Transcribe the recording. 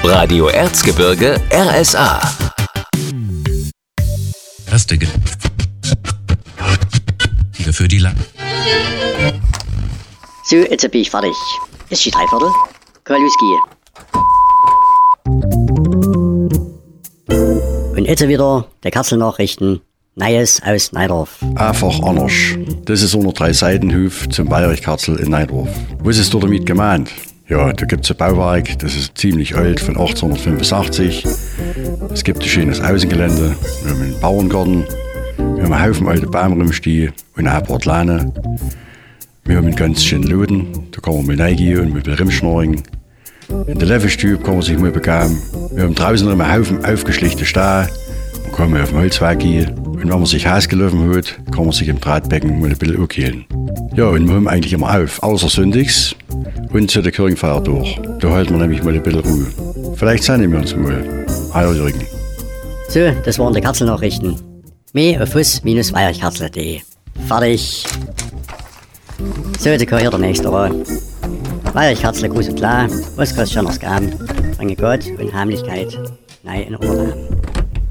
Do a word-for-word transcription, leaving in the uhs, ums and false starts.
Radio Erzgebirge R S A. Erste Ge für die La So, jetzt bin ich fertig. Ist die Dreiviertel? Kann losgehen. Und jetzt wieder der Katzelnachrichten. Neues aus Neidorf. Einfach anders. Das ist unter drei Seitenhof zum Bayerich-Katzel in Neidorf. Was ist dort damit gemeint? Ja, da gibt es ein Bauwerk, das ist ziemlich alt, von achtzehnhundertfünfundsechzig. Es gibt ein schönes Außengelände, wir haben einen Bauerngarten, wir haben einen Haufen alte Bäume rumstehen und ein paar Pläne. Wir haben einen ganz schönen Laden, da kann man mal reingehen und mal rumschnorren. In der Levelstube kann man sich mal begaben. Wir haben draußen noch einen Haufen aufgeschlichte Steine. Man kann mal auf den Holzweg gehen. Und wenn man sich Haus gelaufen hat, kann man sich im Drahtbecken mal ein bisschen angehen. Ja, und wir haben eigentlich immer auf, außer Sonntags und zu der Kirchenfeier durch. Da halten wir nämlich mal ein bisschen Ruhe. Vielleicht sehen wir uns mal. Hallo Jürgen. So, das waren die Katzelnachrichten. Mehr auf fuss Bindestrich weierichkatzel punkt de. Fertig. So, jetzt gehört der nächste ran. Weierichkatzel, groß und klar. Was kostet schon noch Gaben? Bringe Gott und Heimlichkeit. Nein, in Urlaub.